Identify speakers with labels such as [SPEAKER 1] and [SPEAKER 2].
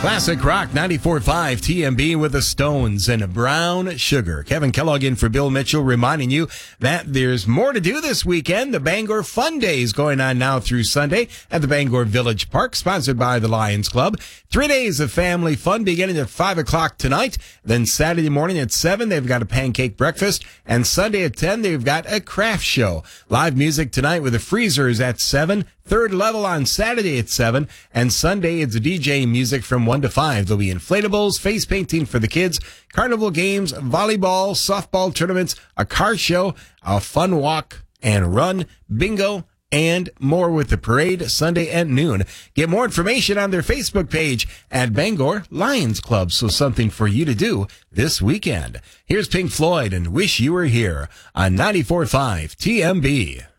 [SPEAKER 1] Classic Rock 94.5 TMB with the Stones and Brown Sugar. Kevin Kellogg in for Bill Mitchell, reminding you that there's more to do this weekend. The Bangor Fun Day is going on now through Sunday at the Bangor Village Park, sponsored by the Lions Club. 3 days of family fun beginning at 5 o'clock tonight. Then Saturday morning at 7, they've got a pancake breakfast. And Sunday at 10, they've got a craft show. Live music tonight with the Freezers at 7. Third level on Saturday at 7, and Sunday it's DJ music from 1 to 5. There'll be inflatables, face painting for the kids, carnival games, volleyball, softball tournaments, a car show, a fun walk and run, bingo, and more with the parade Sunday at noon. Get more information on their Facebook page at Bangor Lions Club, so something for you to do this weekend. Here's Pink Floyd and Wish You Were Here on 94.5 TMB.